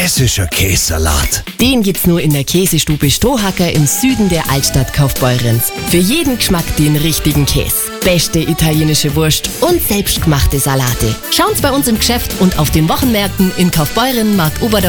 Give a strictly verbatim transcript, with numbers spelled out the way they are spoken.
hessischer Kässalat. Den gibt's nur in der Käsestube Strohacker im Süden der Altstadt Kaufbeurens. Für jeden Geschmack den richtigen Käse. Beste italienische Wurst und selbstgemachte Salate. Schaut's bei uns im Geschäft und auf den Wochenmärkten in Kaufbeuren, Markt Oberdorf